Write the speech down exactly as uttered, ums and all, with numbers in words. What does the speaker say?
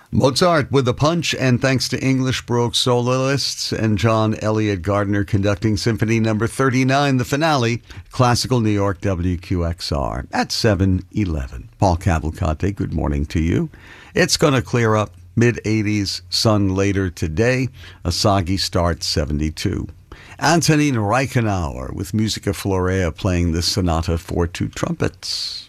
Mozart with a punch, and thanks to English Baroque soloists and John Elliott Gardner conducting Symphony Number thirty-nine, the finale, Classical New York W Q X R at seven eleven. Paul Cavalcante, good morning to you. It's going to clear up, mid eighties, sun later today, a soggy start, seventy-two. Antonin Reichenauer with Musica Florea playing the Sonata for two trumpets.